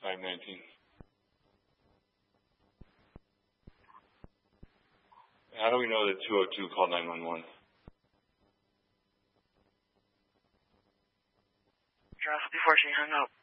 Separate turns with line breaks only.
519. How do we know that 202 called 911?
Just before she hung up.